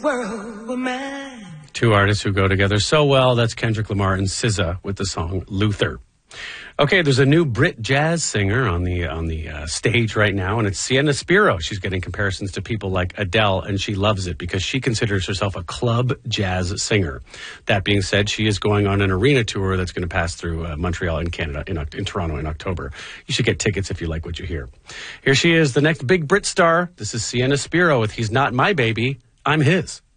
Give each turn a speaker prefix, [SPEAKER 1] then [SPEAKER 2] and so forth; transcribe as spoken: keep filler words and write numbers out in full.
[SPEAKER 1] world were mine.
[SPEAKER 2] Two artists who go together so well. That's Kendrick Lamar and S Z A with the song Luther. Okay, there's a new Brit jazz singer on the on the uh, stage right now, and it's Sienna Spiro. She's getting comparisons to people like Adele, and she loves it because she considers herself a club jazz singer. That being said, she is going on an arena tour that's going to pass through uh, Montreal and Canada, in, in Toronto in October. You should get tickets if you like what you hear. Here she is, the next big Brit star. This is Sienna Spiro with He's Not My Baby, I'm His.